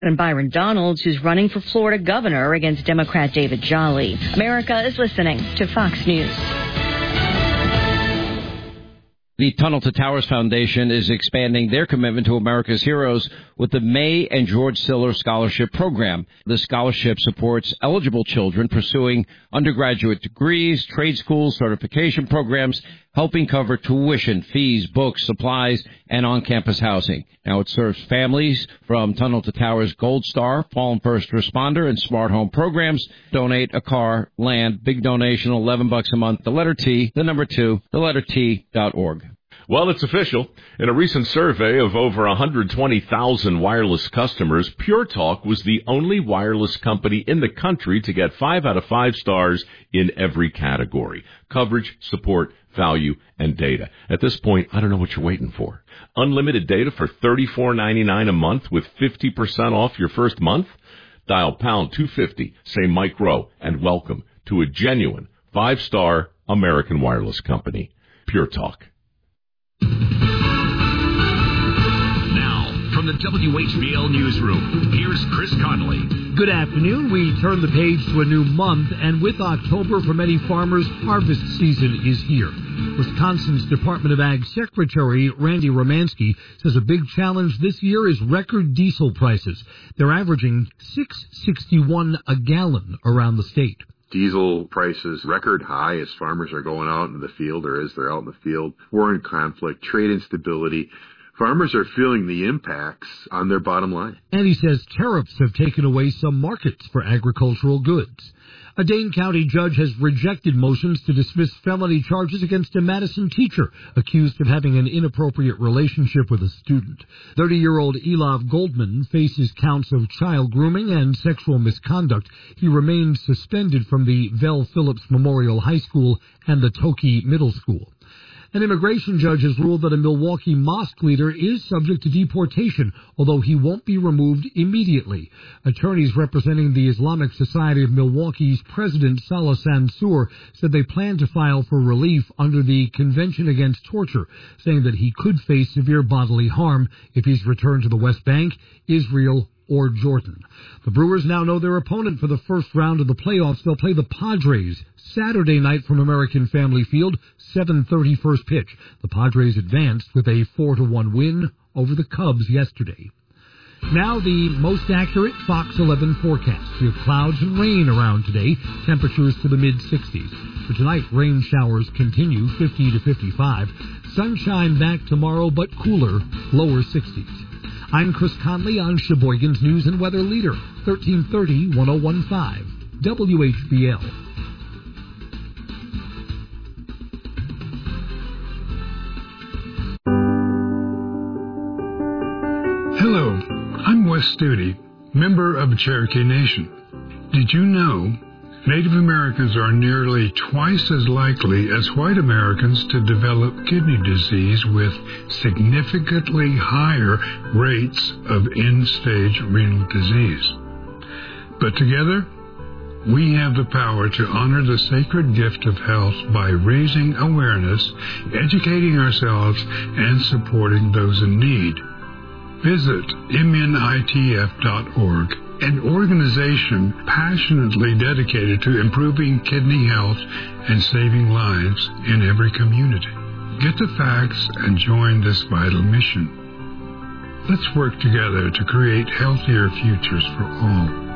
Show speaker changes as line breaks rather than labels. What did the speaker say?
And Byron Donalds, who's running for Florida governor against Democrat David Jolly. America is listening to Fox News.
The Tunnel to Towers Foundation is expanding their commitment to America's heroes with the May and George Siller Scholarship Program. The scholarship supports eligible children pursuing undergraduate degrees, trade schools, certification programs, helping cover tuition, fees, books, supplies, and on-campus housing. Now it serves families from Tunnel to Towers Gold Star, Fallen First Responder, and Smart Home programs. Donate a car, land, big donation, $11 a month. The letter T, the number 2, the letter T.org.
Well, it's official. In a recent survey of over 120,000 wireless customers, Pure Talk was the only wireless company in the country to get 5 out of 5 stars in every category: coverage, support, value, and data. At this point, I don't know what you're waiting for. Unlimited data for $34.99 a month with 50% off your first month? Dial pound 250, say Mike Rowe, and welcome to a genuine 5-star American wireless company. Pure Talk.
Now, from the WHBL Newsroom, here's Chris Conley.
Good afternoon. We turn the page to a new month, and with October for many farmers, harvest season is here. Wisconsin's Department of Ag Secretary Randy Romanski says a big challenge this year is record diesel prices. They're averaging $6.61 a gallon around the state.
Diesel prices record high as farmers are going out in the field, or as they're out in the field. War and conflict, trade instability. Farmers are feeling the impacts on their bottom line.
And he says tariffs have taken away some markets for agricultural goods. A Dane County judge has rejected motions to dismiss felony charges against a Madison teacher accused of having an inappropriate relationship with a student. 30-year-old Elov Goldman faces counts of child grooming and sexual misconduct. He remains suspended from the Vel Phillips Memorial High School and the Toki Middle School. An immigration judge has ruled that a Milwaukee mosque leader is subject to deportation, although he won't be removed immediately. Attorneys representing the Islamic Society of Milwaukee's president, Salah Sansour, said they plan to file for relief under the Convention Against Torture, saying that he could face severe bodily harm if he's returned to the West Bank, Israel, or Jordan. The Brewers now know their opponent for the first round of the playoffs. They'll play the Padres Saturday night from American Family Field, 7:30 first pitch. The Padres advanced with a 4-1 win over the Cubs yesterday. Now the most accurate Fox 11 forecast. We have clouds and rain around today, temperatures to the mid-60s. For tonight, rain showers continue, 50 to 55. Sunshine back tomorrow, but cooler, lower 60s. I'm Chris Conley on Sheboygan's News and Weather Leader, 1330-1015, WHBL.
Hello, I'm Wes Studi, member of Cherokee Nation. Did you know Native Americans are nearly twice as likely as white Americans to develop kidney disease with significantly higher rates of end-stage renal disease? But together, we have the power to honor the sacred gift of health by raising awareness, educating ourselves, and supporting those in need. Visit MNITF.org, an organization passionately dedicated to improving kidney health and saving lives in every community. Get the facts and join this vital mission. Let's work together to create healthier futures for all.